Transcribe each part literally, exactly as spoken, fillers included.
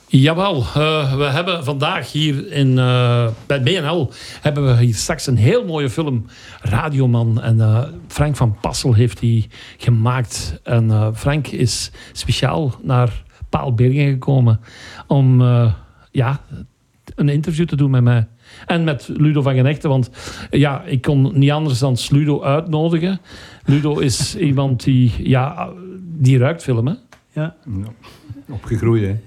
Jawel, uh, we hebben vandaag hier in, uh, bij B N L hebben we hier straks een heel mooie film, Radioman. En uh, Frank van Passel heeft die gemaakt. En uh, Frank is speciaal naar Paalbergen gekomen om uh, ja, een interview te doen met mij. En met Ludo van Genechten, want ja, ik kon niet anders dan Ludo uitnodigen. Ludo is iemand die, ja, die ruikt film, hè? Ja. Opgegroeid, hè?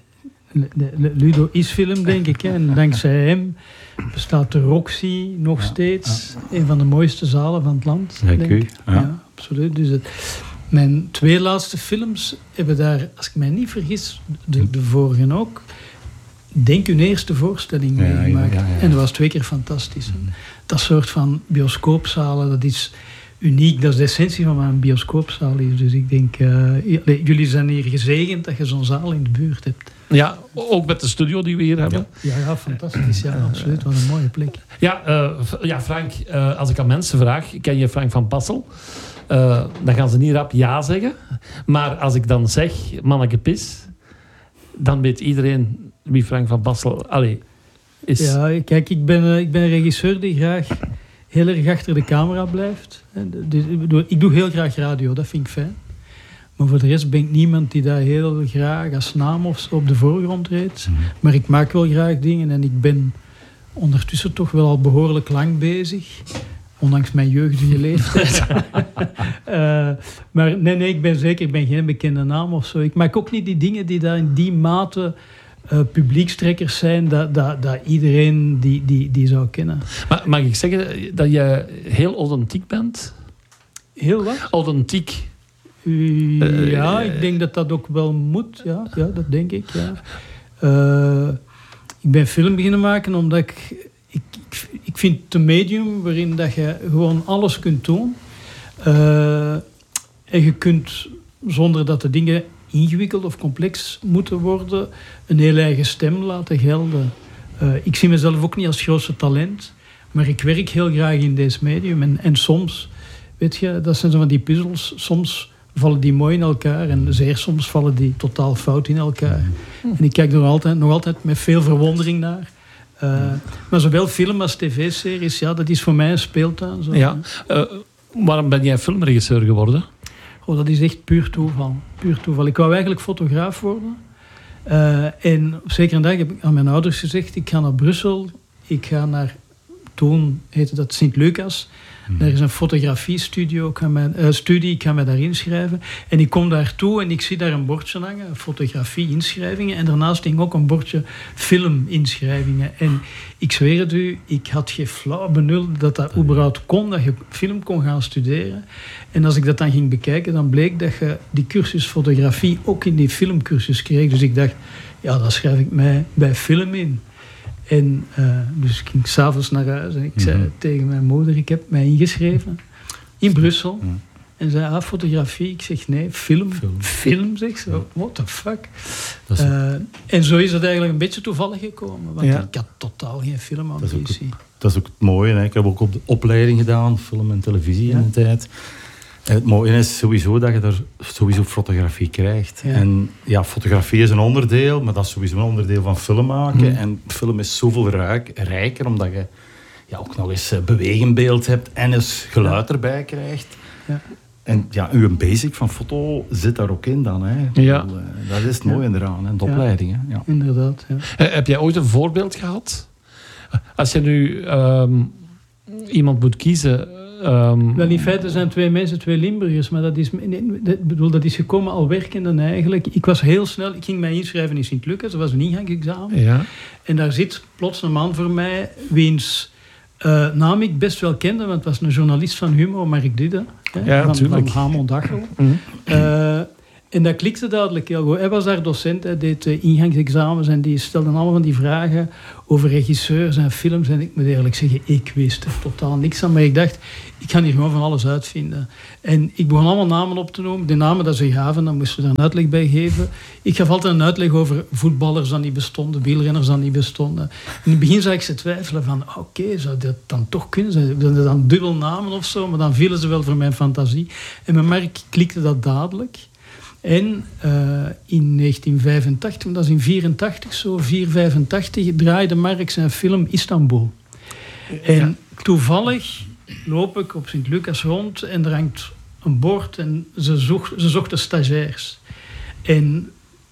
Ludo is film, denk ik. Hè. En dankzij hem bestaat de Roxy nog ja, steeds. Ja. Een van de mooiste zalen van het land. Dank u. Ja. Ja, absoluut. Dus het, mijn twee laatste films hebben daar, als ik mij niet vergis, de, de vorige ook, denk hun eerste voorstelling ja, meegemaakt. Ja, ja, ja. En dat was twee keer fantastisch. Hè. Dat soort van bioscoopzalen, dat is uniek. Dat is de essentie van wat een bioscoopzaal is. Dus ik denk, uh, jullie zijn hier gezegend dat je zo'n zaal in de buurt hebt. Ja, ook met de studio die we hier hebben. Ja, ja, fantastisch. Ja, absoluut. Wat een mooie plek. Ja, uh, ja Frank, uh, als ik aan mensen vraag, ken je Frank van Passel? Uh, dan gaan ze niet rap ja zeggen. Maar als ik dan zeg, manneke pis, dan weet iedereen wie Frank van Passel allee, is. Ja, kijk, ik ben, uh, ik ben een regisseur die graag heel erg achter de camera blijft. Ik doe heel graag radio, dat vind ik fijn. Maar voor de rest ben ik niemand die daar heel graag als naam of zo op de voorgrond treedt. Mm-hmm. Maar ik maak wel graag dingen en ik ben ondertussen toch wel al behoorlijk lang bezig. Ondanks mijn jeugdige leeftijd. uh, maar nee, nee, ik ben zeker ik ben geen bekende naam of zo. Ik maak ook niet die dingen die daar in die mate uh, publiekstrekkers zijn, dat, dat, dat iedereen die, die, die zou kennen. Maar mag ik zeggen dat je heel authentiek bent? Heel wat? Authentiek. Uh, ja, ik denk dat dat ook wel moet. Ja, ja dat denk ik. Ja. Uh, ik ben film beginnen maken omdat ik, ik... Ik vind het een medium waarin dat je gewoon alles kunt doen. Uh, en je kunt, zonder dat de dingen ingewikkeld of complex moeten worden, een heel eigen stem laten gelden. Uh, ik zie mezelf ook niet als grootste talent, maar ik werk heel graag in deze medium. En, en soms, weet je, dat zijn zo van die puzzels. Soms vallen die mooi in elkaar en zeer soms vallen die totaal fout in elkaar. En ik kijk er nog altijd, nog altijd met veel verwondering naar. Uh, maar zowel film als tv-series, ja, dat is voor mij een speeltuin. Zo. Ja. Uh, waarom ben jij filmregisseur geworden? Oh, dat is echt puur toeval. Puur toeval. Ik wou eigenlijk fotograaf worden. Uh, en op zekere dag heb ik aan mijn ouders gezegd, ik ga naar Brussel. Ik ga naar, toen heette dat Sint-Lucas. Mm. Daar is een fotografiestudio, ik ga mij, uh, studie, ik ga mij daar inschrijven. En ik kom daartoe en ik zie daar een bordje hangen, fotografie-inschrijvingen. En daarnaast hing ook een bordje film-inschrijvingen. En ik zweer het u, ik had geen flauw benul dat dat überhaupt kon, dat je film kon gaan studeren. En als ik dat dan ging bekijken, dan bleek dat je die cursus fotografie ook in die filmcursus kreeg. Dus ik dacht, ja, dan schrijf ik mij bij film in. En uh, dus ik ging s'avonds naar huis en ik zei mm-hmm. tegen mijn moeder, ik heb mij ingeschreven in Brussel. Mm. En zei, ah, fotografie. Ik zeg, nee, film. Film, film zeg ze. Ja. What the fuck? Uh, en zo is het eigenlijk een beetje toevallig gekomen. Want ja. ik had totaal geen filmambitie. Dat, dat is ook het mooie. Hè. Ik heb ook op de opleiding gedaan, film en televisie ja. in de tijd. En het mooie is sowieso dat je er sowieso fotografie krijgt. Ja. En ja, fotografie is een onderdeel, maar dat is sowieso een onderdeel van film maken. Mm. En film is zoveel ruik, rijker, omdat je ja, ook nog eens bewegenbeeld hebt en eens geluid ja. erbij krijgt. Ja. En ja, uw basic van foto zit daar ook in dan. Hè. Ja. Dat is het mooie ja. eraan, hè, de opleiding. Hè. Ja. Inderdaad. Ja. Uh, heb jij ooit een voorbeeld gehad? Als je nu um, iemand moet kiezen... Um... Wel, in feite zijn twee mensen, twee Limburgers, maar dat is, nee, dat, bedoel, dat is gekomen al werkende eigenlijk. Ik was heel snel, ik ging mij inschrijven in Sint-Lucas, dat was een ingangsexamen. Ja. En daar zit plots een man voor mij, wiens uh, naam ik best wel kende, want het was een journalist van Humo, Mark Dudde, hè, ja, van, van Hamon Dachel. Mm-hmm. Uh, En dat klikte duidelijk heel goed. Hij was daar docent, hij deed uh, ingangsexamens en die stelde allemaal van die vragen over regisseurs en films. En ik moet eerlijk zeggen, ik wist er totaal niks van. Maar ik dacht, ik ga hier gewoon van alles uitvinden. En ik begon allemaal namen op te noemen. De namen dat ze gaven, dan moesten we daar een uitleg bij geven. Ik gaf altijd een uitleg over voetballers die niet bestonden, wielrenners die niet bestonden. In het begin zag ik ze twijfelen van, oké, okay, zou dat dan toch kunnen? Zou dat dan dubbel namen of zo? Maar dan vielen ze wel voor mijn fantasie. En met Mark klikte dat dadelijk. En uh, in negentien vijfentachtig, dat is in vierentachtig zo, vier vijfentachtig, draaide Mark zijn film Istanbul. En ja. toevallig loop ik op Sint-Lucas rond en er hangt een bord en ze, zocht, ze zochten stagiairs. En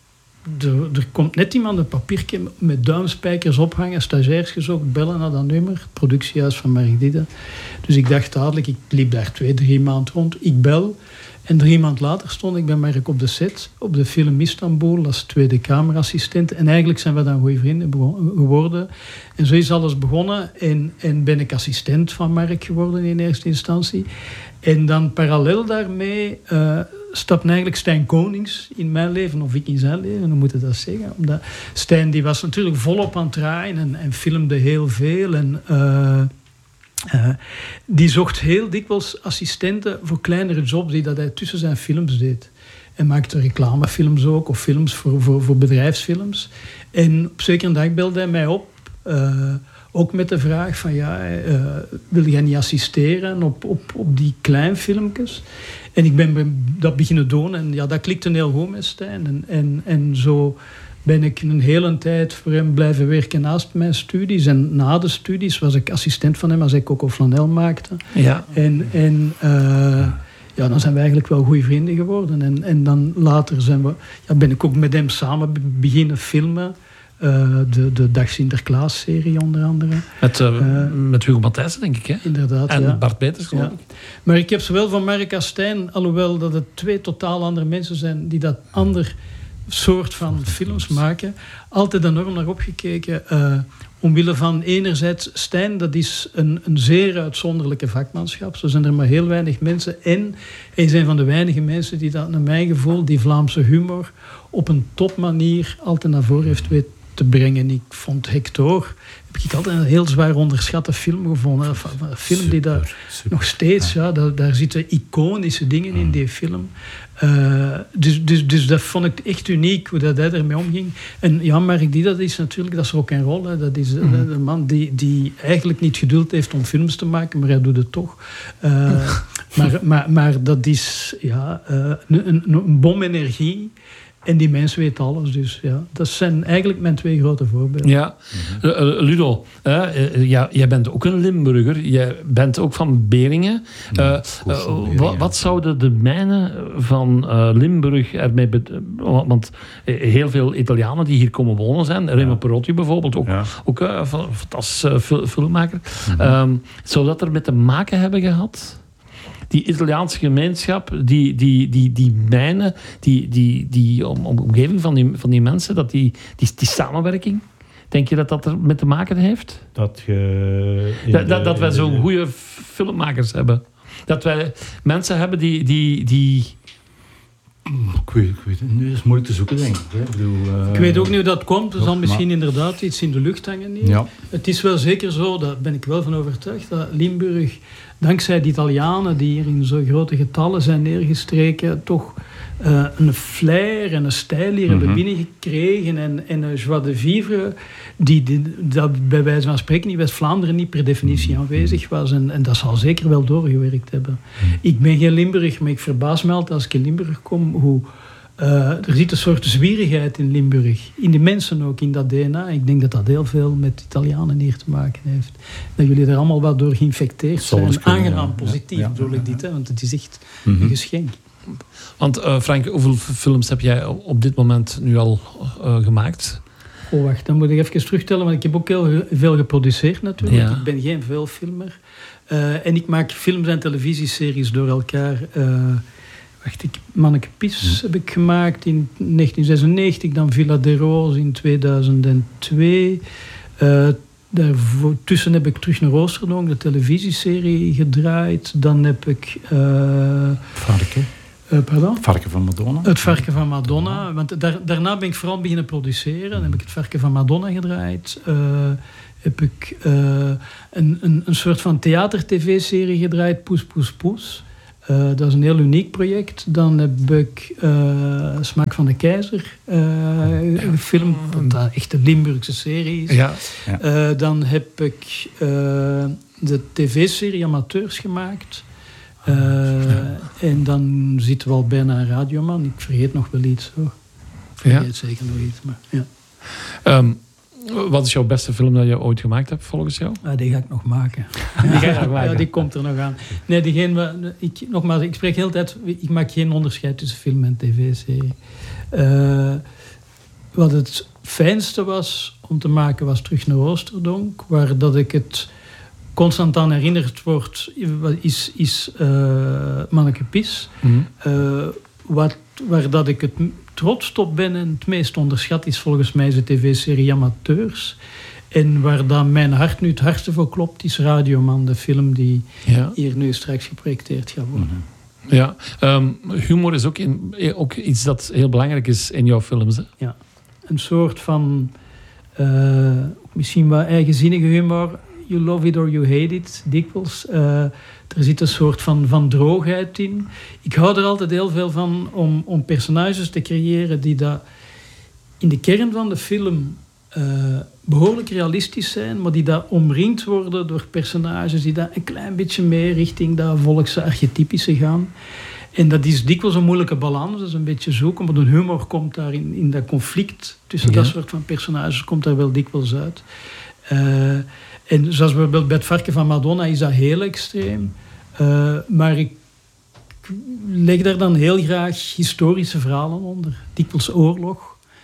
er, er komt net iemand een papiertje met duimspijkers ophangen, stagiairs gezocht, bellen naar dat nummer, het productiehuis van Mark Didde. Dus ik dacht dadelijk, ik liep daar twee, drie maanden rond, ik bel. En drie maanden later stond ik bij Mark op de set, op de film Istanbul, als tweede camera-assistent. En eigenlijk zijn we dan goede vrienden geworden. En zo is alles begonnen. En, en ben ik assistent van Mark geworden in eerste instantie. En dan parallel daarmee uh, stapte eigenlijk Stijn Konings in mijn leven, of ik in zijn leven, hoe moet je dat zeggen? Omdat Stijn die was natuurlijk volop aan het draaien en, en filmde heel veel. En... Uh, Uh, die zocht heel dikwijls assistenten voor kleinere jobs die dat hij tussen zijn films deed. En maakte reclamefilms ook, of films voor, voor, voor bedrijfsfilms. En op zekere dag belde hij mij op, uh, ook met de vraag van ja, uh, wil jij niet assisteren op, op, op die kleinfilmpjes? En ik ben dat beginnen doen en ja, dat klikte heel goed met Stijn. En, en, en zo... ben ik een hele tijd voor hem blijven werken naast mijn studies. En na de studies was ik assistent van hem als hij Coco Flanel maakte. Ja. En, en uh, ja, dan zijn we eigenlijk wel goede vrienden geworden. En, en dan later zijn we, ja, ben ik ook met hem samen beginnen filmen. Uh, de, de Dag Sinterklaas-serie onder andere. Met, uh, uh, met Hugo Matthijssen, denk ik, hè? Inderdaad, en ja. Bart Peters, geloof ja. ik. Maar ik heb zowel van Mark als Stijn, alhoewel dat het twee totaal andere mensen zijn die dat ander soort van films maken, altijd enorm naar opgekeken. Uh, omwille van enerzijds, Stijn, dat is een, een zeer uitzonderlijke vakmanschap. Zo zijn er maar heel weinig mensen. En hij is een van de weinige mensen die dat, naar mijn gevoel, die Vlaamse humor op een topmanier altijd naar voren heeft weten te brengen. Ik vond Hector, heb ik altijd een heel zwaar onderschatte film gevonden. Een film die daar super. Nog steeds, ja, daar, daar zitten iconische dingen in die film. Uh, dus, dus, dus dat vond ik echt uniek, hoe dat hij ermee omging. En ja, Mark Didde, dat is natuurlijk, dat is rock'n'roll. Hè. Dat is mm. een man die, die eigenlijk niet geduld heeft om films te maken, maar hij doet het toch. Uh, maar, maar, maar dat is ja, uh, een, een, een bom energie. En die mens weet alles, dus ja. Dat zijn eigenlijk mijn twee grote voorbeelden. Ja, uh, Ludo, uh, uh, ja, jij bent ook een Limburger. Jij bent ook van Beringen. Uh, ja, uh, Beringen. Wat, wat zouden de mijnen van uh, Limburg ermee... Be- want uh, heel veel Italianen die hier komen wonen zijn. Ja. Remo Perotti bijvoorbeeld, ook, ja. ook uh, een fantastische uh, filmmaker. Mm-hmm. Um, zou dat er met te maken hebben gehad? Die Italiaanse gemeenschap, die, die, die, die mijnen, die, die, die om, omgeving van die, van die mensen, dat die, die, die samenwerking, denk je dat dat er met te maken heeft? Dat, je dat, dat, dat wij zo'n goede filmmakers hebben. Dat wij mensen hebben die... die, die Ik weet, ik weet het. Nu is het moeilijk te zoeken, denk ik. Hè. Ik, bedoel, uh, ik weet ook niet hoe dat komt. Er zal misschien maar... inderdaad iets in de lucht hangen hier. Ja. Het is wel zeker zo, daar ben ik wel van overtuigd, dat Limburg, dankzij de Italianen die hier in zo grote getallen zijn neergestreken, toch uh, een flair en een stijl hier mm-hmm. hebben binnengekregen en, en een joie de vivre die, die dat bij wijze van spreken in West-Vlaanderen niet per definitie aanwezig was. En, en dat zal zeker wel doorgewerkt hebben. Mm. Ik ben geen Limburg, maar ik verbaas me altijd als ik in Limburg kom hoe uh, er zit een soort zwierigheid in Limburg. In de mensen ook, in dat D N A. Ik denk dat dat heel veel met Italianen hier te maken heeft. Dat jullie er allemaal wat door geïnfecteerd zijn. Aangenaam, ja. positief ja, ja, bedoel ik dit, hè, want het is echt mm-hmm. een geschenk. Want uh, Frank, hoeveel films heb jij op dit moment nu al uh, gemaakt? Oh, wacht, dan moet ik even terugtellen, want ik heb ook heel veel geproduceerd natuurlijk. Ja. Ik ben geen veelfilmer. Uh, en ik maak films en televisieseries door elkaar. Uh, wacht, ik, Manneke Pis heb ik gemaakt in negentien zesennegentig, dan Villa de Roos in tweeduizend twee. Uh, Daartussen heb ik terug naar Oosterdonk, de televisieserie gedraaid. Dan heb ik... Uh, Varken. Uh, pardon? Varken van Madonna. Het Varken van Madonna. Want daar, daarna ben ik vooral beginnen produceren. Dan heb ik het Varken van Madonna gedraaid. Uh, heb ik uh, een, een, een soort van theater-tv-serie gedraaid, Poes, Poes, Poes. Uh, dat is een heel uniek project. Dan heb ik uh, Smaak van de Keizer uh, gefilmd, wat dat echt een Limburgse serie is. Ja. Ja. Uh, dan heb ik uh, de tv-serie Amateurs gemaakt. Uh, En dan zitten we al bijna een radioman. Ik vergeet nog wel iets hoor. Ik vergeet Ja. zeker nog iets. Maar, ja. Um, wat is jouw beste film dat je ooit gemaakt hebt, volgens jou? Ah, die ga ik nog maken. Die ga je nog maken? Ja, die komt er nog aan. Nee, diegene, waar- ik, nogmaals, ik spreek heel de tijd... Ik maak geen onderscheid tussen film en tv-serie. Uh, wat het fijnste was om te maken, was Terug naar Oosterdonk. Waar dat ik het constant aan herinnerd word, is, is uh, Manneke Pis. Mm-hmm. Uh, wat, waar dat ik het trots op ben en het meest onderschat is volgens mij de tv-serie Amateurs. En waar dan mijn hart nu het hardste voor klopt, is Radioman, de film die Ja. hier nu straks geprojecteerd gaat worden. Mhm. Ja, um, humor is ook, in, ook iets dat heel belangrijk is in jouw films. Hè? Ja. Een soort van, uh, misschien wat eigenzinnige humor. You love it or you hate it, dikwijls. Uh, er zit een soort van, van droogheid in. Ik hou er altijd heel veel van om, om personages te creëren die dat in de kern van de film uh, behoorlijk realistisch zijn, maar die dat omringd worden door personages die dat een klein beetje meer richting dat volkse archetypische gaan. En dat is dikwijls een moeilijke balans, dat is een beetje zoeken, maar de humor komt daar in, in dat conflict tussen Ja. dat soort van personages, komt daar wel dikwijls uit. Uh, en zoals bijvoorbeeld bij het varken van Madonna is dat heel extreem. Uh, maar ik leg daar dan heel graag historische verhalen onder. Dikwijls oorlog.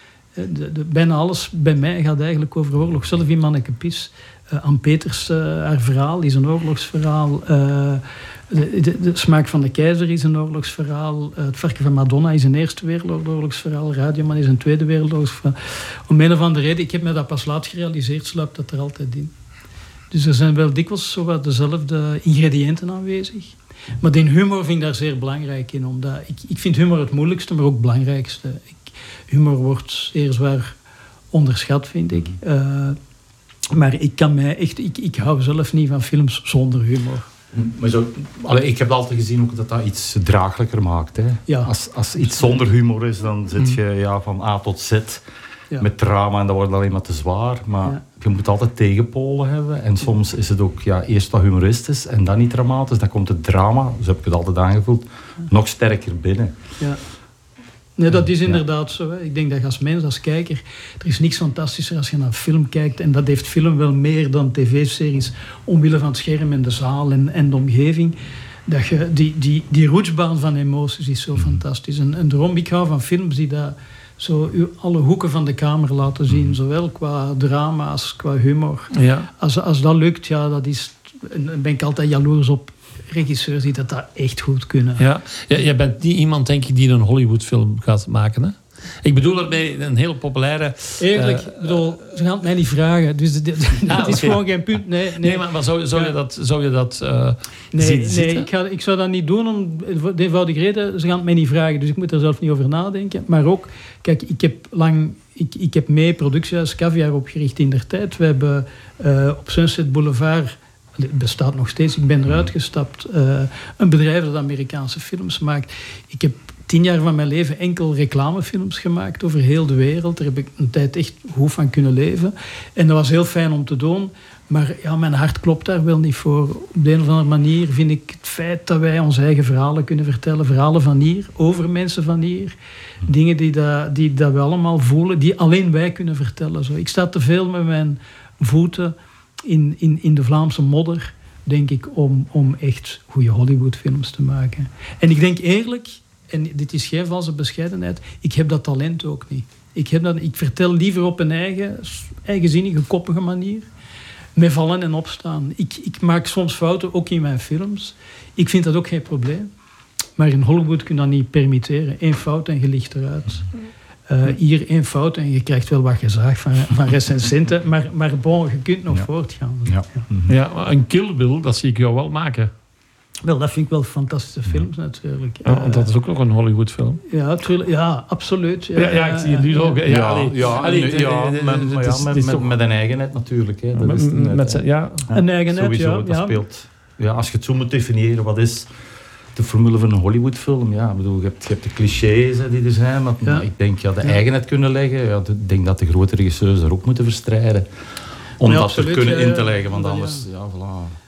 De, de, bijna alles bij mij gaat eigenlijk over oorlog. Zelf in Manneke Pis. Uh, Ann Peters, uh, haar verhaal is een oorlogsverhaal. Uh, de, de, de Smaak van de Keizer is een oorlogsverhaal. Uh, het varken van Madonna is een Eerste Wereldoorlogsverhaal. Radioman is een Tweede Wereldoorlogsverhaal. Om een of andere reden, ik heb me dat pas laat gerealiseerd, sluipt dat er altijd in. Dus er zijn wel dikwijls zo wat dezelfde ingrediënten aanwezig. Maar die humor vind ik daar zeer belangrijk in. Omdat ik, ik vind humor het moeilijkste, maar ook het belangrijkste. Ik, humor wordt zeer zwaar onderschat, vind ik. Uh, maar ik kan mij echt... Ik, ik hou zelf niet van films zonder humor. Maar zo, allee, ik heb altijd gezien ook dat dat iets draaglijker maakt. Hè? Ja. Als, als iets zonder humor is, dan zit je ja, van A tot Z Ja. met drama en dat wordt alleen maar te zwaar. Maar Ja. je moet altijd tegenpolen hebben. En soms is het ook ja, eerst wat humoristisch en dan niet dramatisch. Dan komt het drama, zo heb ik het altijd aangevoeld, nog sterker binnen. Ja. Nee, dat is Ja. inderdaad zo. Hè. Ik denk dat je als mens, als kijker... Er is niks fantastischer als je naar een film kijkt. En dat heeft film wel meer dan tv-series. Omwille van het scherm en de zaal en, en de omgeving. Dat je, die, die, die roetsbaan van emoties is zo mm. fantastisch. En, en daarom, ik hou van films die dat zo u alle hoeken van de kamer laten zien. Mm. Zowel qua drama als qua humor. Ja. Als, als dat lukt, ja, dat is... En dan ben ik altijd jaloers op regisseurs die dat, dat echt goed kunnen. Ja. Ja, jij bent niet iemand, denk ik, die een Hollywoodfilm gaat maken, hè? Ik bedoel ermee een heel populaire... Eerlijk, uh, ik bedoel, ze gaan het mij niet vragen. Dus dat ah, is okay. gewoon geen punt. Nee, nee. nee maar, maar zou, zou, ja. je dat, zou je dat uh, nee, zien nee, zitten? ik, ga, ik zou dat niet doen om de eenvoudige reden. Ze gaan het mij niet vragen, dus ik moet er zelf niet over nadenken. Maar ook, kijk, ik heb lang... Ik, ik heb mee productiehuis Caviar opgericht in der tijd. We hebben uh, op Sunset Boulevard... Het bestaat nog steeds, ik ben eruit gestapt. Uh, een bedrijf dat Amerikaanse films maakt. Ik heb tien jaar van mijn leven enkel reclamefilms gemaakt over heel de wereld. Daar heb ik een tijd echt goed van kunnen leven. En dat was heel fijn om te doen. Maar ja, mijn hart klopt daar wel niet voor. Op de een of andere manier vind ik het feit dat wij onze eigen verhalen kunnen vertellen. Verhalen van hier, over mensen van hier. Dingen die, dat, die dat we allemaal voelen, die alleen wij kunnen vertellen. Zo. Ik sta te veel met mijn voeten in, in, in de Vlaamse modder, denk ik, om, om echt goede Hollywoodfilms te maken. En ik denk eerlijk, en dit is geen valse bescheidenheid, ik heb dat talent ook niet. Ik, heb dat, ik vertel liever op een eigen, eigenzinnige, koppige manier. Met vallen en opstaan. Ik, ik maak soms fouten, ook in mijn films. Ik vind dat ook geen probleem. Maar in Hollywood kun je dat niet permitteren. Eén fout en je ligt eruit. Uh, hier één fout en je krijgt wel wat gezaag van, van recensenten. Maar, maar bon, je kunt nog ja. voortgaan. Ja. Ja. Ja, een Kill Bill, dat zie ik jou wel maken. Wel, dat vind ik wel fantastische films natuurlijk. Ja, want dat is ook nog een Hollywoodfilm. Ja, natuurlijk, ja, absoluut. Ja, ja, ja, ik zie het nu ook. Ja, ja, allee, ja, allee, ja, de, de, de, met, de, maar het ja, is- met, het is met, toch- met een eigenheid natuurlijk. Hè. Dat met- is het net, met hè. z'n- ja. Ja, Een eigenheid, sowieso, ja, dat ja. speelt. Ja, als je het zo moet definiëren, wat is de formule van een Hollywoodfilm? Ja, ik bedoel, je, hebt, je hebt de clichés hè, die er zijn, maar, Ja. maar ik denk ja, de Ja. eigenheid kunnen leggen. Ja, de- ik denk dat de grote regisseurs er ook moeten verstrijden. Om Ja, dat absoluut, er kunnen ja, in te leggen, want ja. anders, ja, voilà.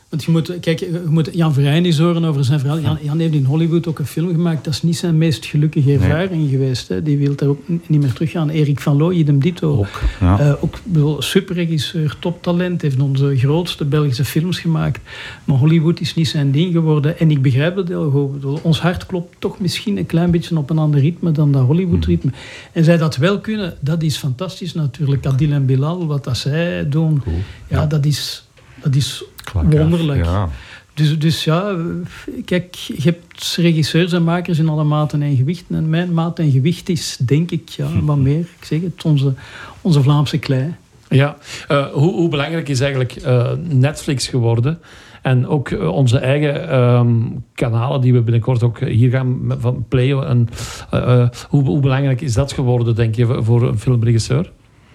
Want je moet, kijk, je moet Jan Verheyen eens horen over zijn verhaal. Jan, Jan heeft in Hollywood ook een film gemaakt. Dat is niet zijn meest gelukkige ervaring nee. geweest. Hè. Die wil daar ook niet meer teruggaan. Erik van Loo, idem dito. Ook, ja. uh, ook bedoel, superregisseur, toptalent. Heeft onze grootste Belgische films gemaakt. Maar Hollywood is niet zijn ding geworden. En ik begrijp dat heel goed. Bedoel, ons hart klopt toch misschien een klein beetje op een ander ritme dan dat Hollywood-ritme. Hmm. En zij dat wel kunnen, dat is fantastisch natuurlijk. Adil en Bilal, wat dat zij doen, cool. ja, ja, dat is... Dat is Klak wonderlijk. Ja. Dus, dus ja, kijk, je hebt regisseurs en makers in alle maten en gewichten. En mijn maat en gewicht is, denk ik, ja, wat meer. Ik zeg het, onze, onze Vlaamse klei. Ja, uh, hoe, hoe belangrijk is eigenlijk uh, Netflix geworden? En ook uh, onze eigen um, kanalen die we binnenkort ook hier gaan van playen. En, uh, uh, hoe, hoe belangrijk is dat geworden, denk je, voor een filmregisseur?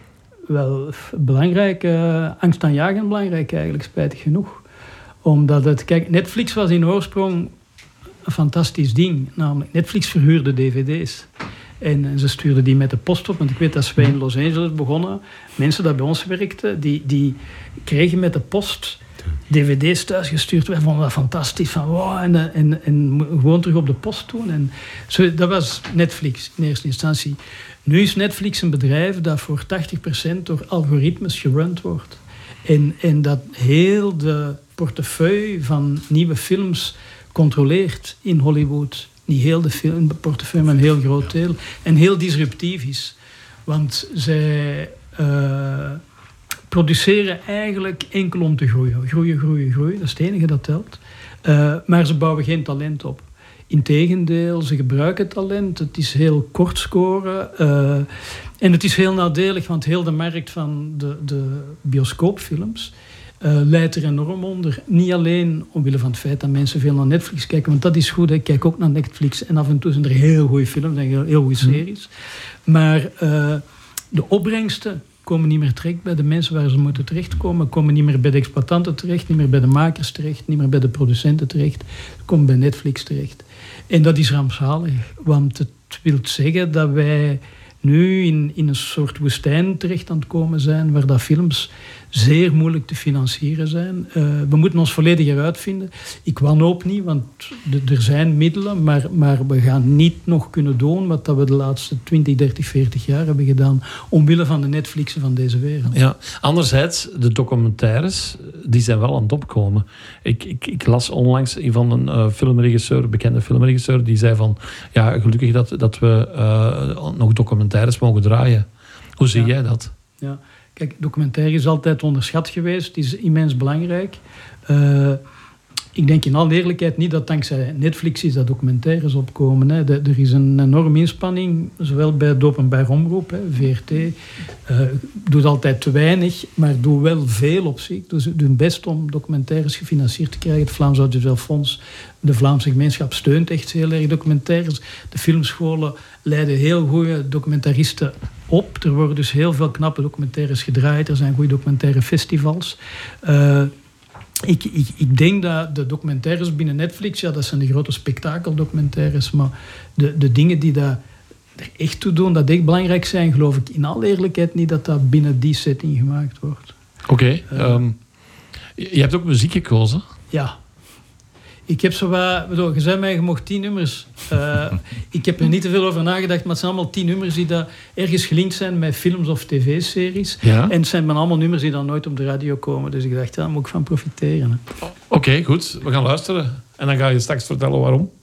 Wel, belangrijk, uh, angstaanjagend belangrijk eigenlijk, spijtig genoeg. Omdat het, kijk, Netflix was in oorsprong een fantastisch ding. Namelijk, Netflix verhuurde D V D's. En, en ze stuurden die met de post op. Want ik weet dat wij in Los Angeles begonnen. Mensen die bij ons werkten, die, die kregen met de post D V D's thuisgestuurd. Wij vonden dat fantastisch. Van, wow, en, en, en gewoon terug op de post doen. En zo, dat was Netflix in eerste instantie. Nu is Netflix een bedrijf dat voor tachtig procent door algoritmes gerund wordt. En, en dat heel de portefeuille van nieuwe films controleert in Hollywood. Niet heel de film, de portefeuille, maar een heel groot deel. En heel disruptief is. Want zij uh, produceren eigenlijk enkel om te groeien. Groeien, groeien, groeien. Dat is het enige dat telt. Uh, maar ze bouwen geen talent op. Integendeel, ze gebruiken talent. Het is heel kort scoren. Uh, en het is heel nadelig, want heel de markt van de, de bioscoopfilms uh, leidt er enorm onder. Niet alleen omwille van het feit dat mensen veel naar Netflix kijken, want dat is goed. Ik kijk ook naar Netflix en af en toe zijn er heel goede films en heel, heel goede series. Mm. Maar uh, de opbrengsten komen niet meer terecht bij de mensen waar ze moeten terechtkomen. Komen niet meer bij de exploitanten terecht, niet meer bij de makers terecht, niet meer bij de producenten terecht. Ze komen bij Netflix terecht. En dat is rampzalig, want het wil zeggen dat wij nu in, in een soort woestijn terecht aan het komen zijn, waar dat films zeer moeilijk te financieren zijn. Uh, we moeten ons volledig eruit vinden. Ik wanhoop niet, want de, er zijn middelen, maar, maar we gaan niet nog kunnen doen wat dat we de laatste twintig, dertig, veertig jaar hebben gedaan, omwille van de Netflixen van deze wereld. Ja, anderzijds, de documentaires, die zijn wel aan het opkomen. Ik, ik, ik las onlangs van een uh, filmregisseur, een bekende filmregisseur, die zei van, ja, gelukkig dat, dat we uh, nog documentaires mogen draaien. Hoe zie ja. jij dat? Ja. Kijk, documentaire is altijd onderschat geweest. Het is immens belangrijk. Uh, ik denk in alle eerlijkheid niet dat dankzij Netflix is dat documentaires opkomen. Hè. De, er is een enorme inspanning, zowel bij het openbaar omroep, hè, V R T. Uh, doet altijd te weinig, maar doet wel veel op zich. Dus ze doen best om documentaires gefinancierd te krijgen. Het Vlaams Audiovisueel Fonds, de Vlaamse gemeenschap steunt echt heel erg documentaires. De filmscholen leiden heel goede documentaristen op. Er worden dus heel veel knappe documentaires gedraaid. Er zijn goede documentaire festivals. Uh, ik, ik, ik denk dat de documentaires binnen Netflix, ja, dat zijn de grote spektakeldocumentaires, maar de, de dingen die daar er echt toe doen, dat echt belangrijk zijn, geloof ik in alle eerlijkheid niet dat dat binnen die setting gemaakt wordt. Oké. Okay, uh, um, je hebt ook muziek gekozen. Ja. Ik heb zo wat... Bedoel, je zei mij, je mocht tien nummers. Uh, ik heb er niet te veel over nagedacht, maar het zijn allemaal tien nummers die daar ergens gelinkt zijn met films of tv-series. Ja. En het zijn maar allemaal nummers die dan nooit op de radio komen. Dus ik dacht, ja, daar moet ik van profiteren. Oké, okay, goed. We gaan luisteren. En dan ga je straks vertellen waarom.